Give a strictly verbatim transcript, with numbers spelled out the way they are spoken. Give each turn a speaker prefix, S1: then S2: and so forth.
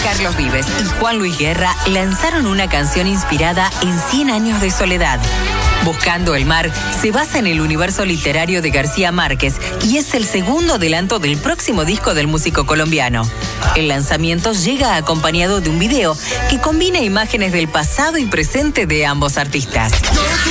S1: Carlos Vives y Juan Luis Guerra lanzaron una canción inspirada en cien años de soledad. Buscando el mar se basa en el universo literario de García Márquez y es el segundo adelanto del próximo disco del músico colombiano. El lanzamiento llega acompañado de un video que combina imágenes del pasado y presente de ambos artistas.